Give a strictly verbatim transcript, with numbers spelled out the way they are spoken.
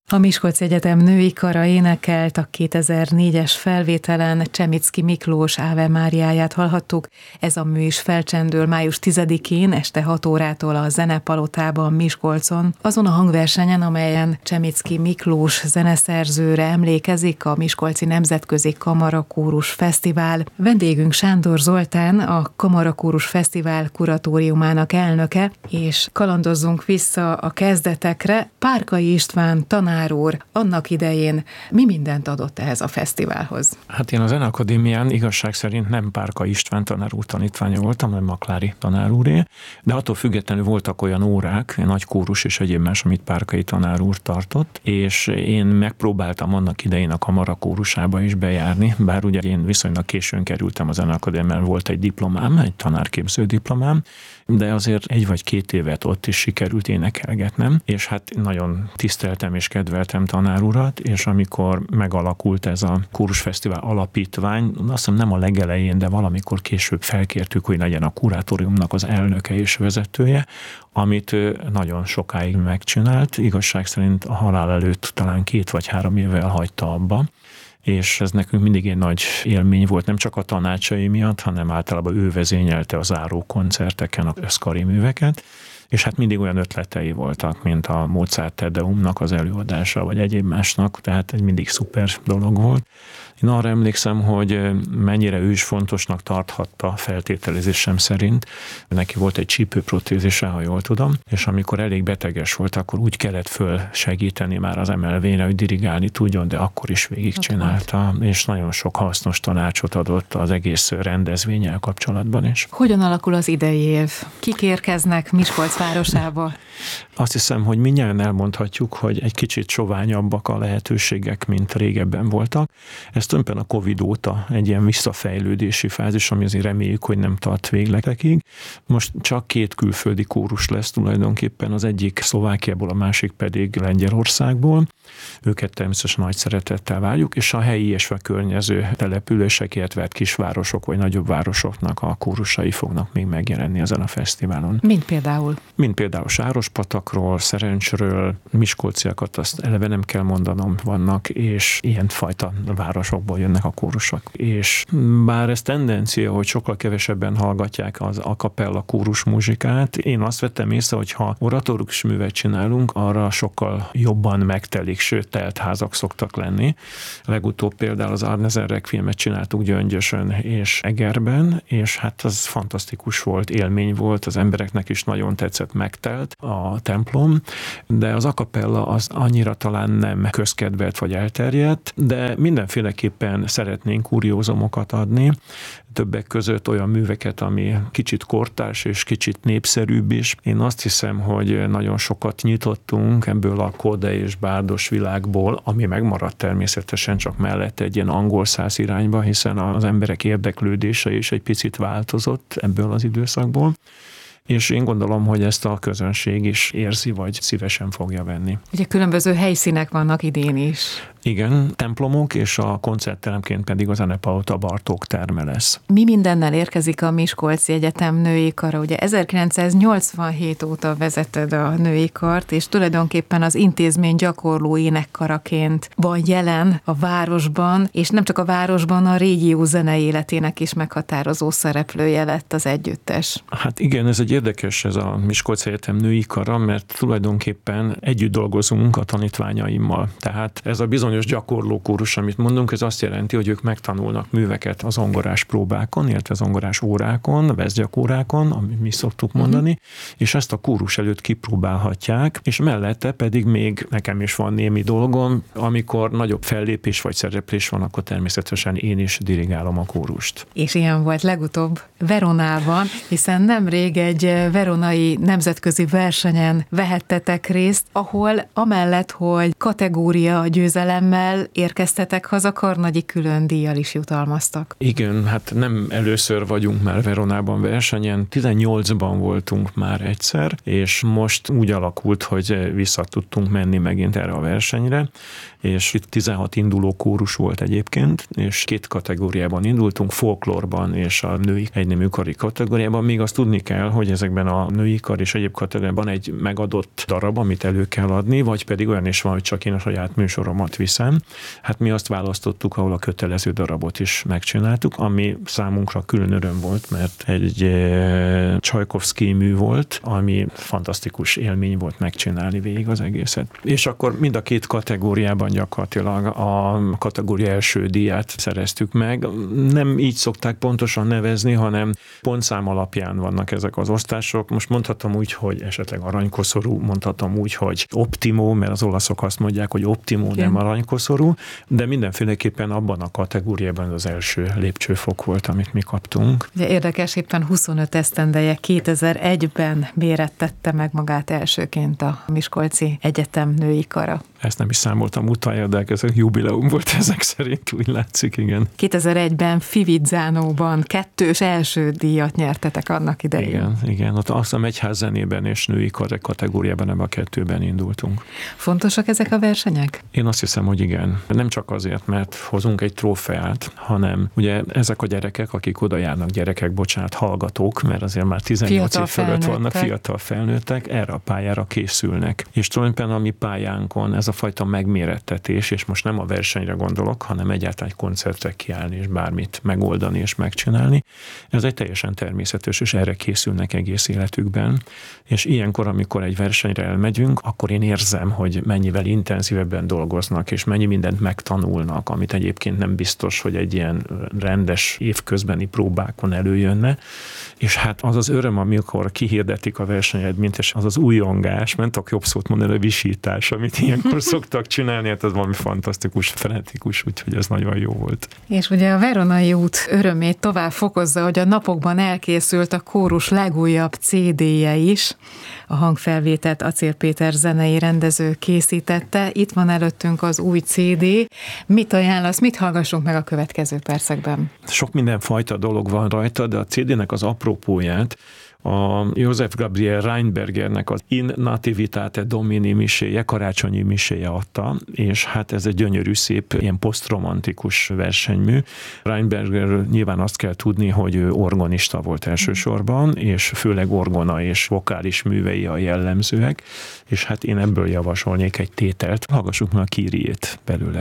A Miskolci Egyetem női kara énekelt, a kétezer-négyes felvételen Csemicki Miklós Áve Máriáját hallhattuk. Ez a mű is felcsendül május tizedikén este hat órától a Zenepalotában Miskolcon. Azon a hangversenyen, amelyen Csemicki Miklós zeneszerzőre emlékezik a Miskolci Nemzetközi Kamarakórus Fesztivál. Vendégünk Sándor Zoltán, a Kamarakórus Fesztivál kuratóriumának elnöke, és kalandozzunk vissza a kezdetekre. Párkai István tanár úr annak idején mi mindent adott ehhez a fesztiválhoz? Hát én a Zeneakadémián igazság szerint nem Párkai István tanár úr tanítványa voltam, hanem Maklári tanár úré, de attól függetlenül voltak olyan órák, nagy kórus és egyéb más, amit Párkai tanár úr tartott, és én megpróbáltam annak idején a kamarakórusába is bejárni, bár ugye én viszonylag későn kerültem a Zeneakadémián, volt egy diplomám, egy tanárképző diplomám, de azért egy vagy két évet ott is sikerült énekelgetnem, és hát nagyon tiszteltem és kedveltem tanár urat, és amikor megalakult ez a kórusfesztivál alapítvány, azt hiszem nem a legelején, de valamikor később felkértük, hogy legyen a kuratóriumnak az elnöke és vezetője, amit ő nagyon sokáig megcsinált, igazság szerint a halál előtt talán két vagy három évvel hagyta abba, és ez nekünk mindig egy nagy élmény volt, nem csak a tanácsai miatt, hanem általában ő vezényelte a záró koncerteken a összkari műveket, és hát mindig olyan ötletei voltak, mint a Mozart Te Deumnak az előadása, vagy egyéb másnak, tehát egy mindig szuper dolog volt. Én arra emlékszem, hogy mennyire ő is fontosnak tarthatta feltételezésem szerint. Neki volt egy csípőprotézise, ha jól tudom, és amikor elég beteges volt, akkor úgy kellett föl segíteni már az emelvényre, hogy dirigálni tudjon, de akkor is végigcsinálta, és nagyon sok hasznos tanácsot adott az egész rendezvénnyel kapcsolatban is. Hogyan alakul az idei év? Kik érkeznek Miskolc városába? Azt hiszem, hogy mindjárt elmondhatjuk, hogy egy kicsit soványabbak a lehetőségek, mint régebben voltak. Ez tulajdonképpen a Covid óta egy ilyen visszafejlődési fázis, ami azért reméljük, hogy nem tart végletekig. Most csak két külföldi kórus lesz tulajdonképpen, az egyik Szlovákiából, a másik pedig Lengyelországból. Őket természetesen nagy szeretettel várjuk, és a helyi és a környező települések, illetve kisvárosok vagy nagyobb városoknak a kórusai fognak még megjelenni ezen a fesztiválon. Mint például? Mint például Sárospatakról, Szerencsről, miskolciakat azt eleve nem kell mondanom, vannak, és ilyen fajta városokból jönnek a kórusok. És bár ez tendencia, hogy sokkal kevesebben hallgatják az a cappella kórus muzsikát, én azt vettem észre, hogy ha oratórikus művet csinálunk, arra sokkal jobban megtelik, sőt, telt házak szoktak lenni. Legutóbb például az Arnezen Requiemmet csináltuk Gyöngyösön és Egerben, és hát az fantasztikus volt, élmény volt, az embereknek is nagyon tetszett, megtelt a templom, de az a cappella az annyira talán nem közkedvelt vagy elterjedt, de mindenféleképpen szeretnénk kuriózumokat adni, többek között olyan műveket, ami kicsit kortárs és kicsit népszerűbb is. Én azt hiszem, hogy nagyon sokat nyitottunk ebből a kóde és bárdos világból, ami megmaradt természetesen, csak mellett egy ilyen angol száz irányba, hiszen az emberek érdeklődése is egy picit változott ebből az időszakból. És én gondolom, hogy ezt a közönség is érzi, vagy szívesen fogja venni. Ugye különböző helyszínek vannak idén is. Igen, templomok, és a koncertteremként pedig a Zenepalota Bartók terme lesz. Mi mindennel érkezik a Miskolci Egyetem női kara? Ugye ezerkilencszáznyolcvanhét óta vezeted a női kart, és tulajdonképpen az intézmény gyakorló énekkaraként van jelen a városban, és nem csak a városban, a régió zenei életének is meghatározó szereplője lett az együttes. Hát igen, ez egy érdekes ez a Miskolci Egyetem női kara, mert tulajdonképpen együtt dolgozunk a tanítványaimmal. Tehát ez a bizonyos gyakorló kórus, amit mondunk, ez azt jelenti, hogy ők megtanulnak műveket az zongorás próbákon, illetve zongorás órákon, veszgyakórákon, amit mi szoktuk mondani, uh-huh. és ezt a kórus előtt kipróbálhatják, és mellette pedig még nekem is van némi dolgom, amikor nagyobb fellépés vagy szereplés van, akkor természetesen én is dirigálom a kórust. És ilyen volt legutóbb Veronában, hiszen nemrég egy veronai nemzetközi versenyen vehettetek részt, ahol amellett, hogy kategória győzelemmel érkeztetek haza, karnagyi külön díjjal is jutalmaztak. Igen, hát nem először vagyunk már Veronában versenyen, tizennyolcban voltunk már egyszer, és most úgy alakult, hogy vissza tudtunk menni megint erre a versenyre, és itt tizenhat induló kórus volt egyébként, és két kategóriában indultunk, folklórban és a női egynemű kari kategóriában. Még azt tudni kell, hogy ezekben a női kar és egyéb kategóriában egy megadott darab, amit elő kell adni, vagy pedig olyan is van, hogy csak én a saját műsoromat viszem. Hát mi azt választottuk, ahol a kötelező darabot is megcsináltuk, ami számunkra külön öröm volt, mert egy e, Csajkovszky mű volt, ami fantasztikus élmény volt megcsinálni végig az egészet. És akkor mind a két kategóriában gyakorlatilag a kategória első díját szereztük meg. Nem így szokták pontosan nevezni, hanem pontszám alapján vannak ezek az osztások. Most mondhatom úgy, hogy esetleg aranykoszorú, mondhatom úgy, hogy optimó, mert az olaszok azt mondják, hogy optimó, igen, nem aranykoszorú, de mindenféleképpen abban a kategóriában az első lépcsőfok volt, amit mi kaptunk. Ugye érdekes, éppen huszonöt esztendeje kétezer-egyben mérettette meg magát elsőként a Miskolci Egyetem női kara. Ezt nem is számoltam utána, de ez a jubileum volt ezek szerint, úgy látszik, igen. kétezer-egyben Fivizzánóban kettős első díjat nyertetek annak idején. Igen, igen. Ott azt hiszem egyház zenében és női kar kategóriában ebben a kettőben indultunk. Fontosak ezek a versenyek? Én azt hiszem, hogy igen. Nem csak azért, mert hozunk egy trófeát, hanem ugye ezek a gyerekek, akik oda járnak, gyerekek, bocsánat, hallgatók, mert azért már tizennyolc év fölött vannak, fiatal felnőttek, erre a pályára készülnek. És tulajdonképpen a mi pályánkon ez a fajta megmérettetés, és most nem a versenyre gondolok, hanem egyáltalán egy koncertre kiállni, és bármit megoldani és megcsinálni. Ez egy teljesen természetes, és erre készülnek egész életükben. És ilyenkor, amikor egy versenyre elmegyünk, akkor én érzem, hogy mennyivel intenzívebben dolgoznak, és mennyi mindent megtanulnak, amit egyébként nem biztos, hogy egy ilyen rendes évközbeni próbákon előjönne. És hát az az öröm, amikor kihirdetik a versenyeredményt, és az az újongás, nem tudok jobb szót mondani, a visítás, amit ilyenkor szoktak csinálni, hát ez valami fantasztikus, frenetikus, úgyhogy ez nagyon jó volt. És ugye a Veronai út örömét tovább fokozza, hogy a napokban elkészült a kórus legújabb cé dé-je is. A hangfelvételt Acél Péter zenei rendező készítette. Itt van előttünk az új cé dé. Mit ajánlasz, mit hallgassunk meg a következő percekben? Sok mindenfajta dolog van rajta, de a cé dé-nek az apropóját a József Gabriel Rheinbergernek az In Nativitate Domini miséje, karácsonyi miséje adta, és hát ez egy gyönyörű, szép, ilyen posztromantikus versenymű. Rheinberger nyilván azt kell tudni, hogy ő orgonista volt elsősorban, és főleg orgona és vokális művei a jellemzőek, és hát én ebből javasolnék egy tételt. Hallgassuk meg a Kyriét belőle.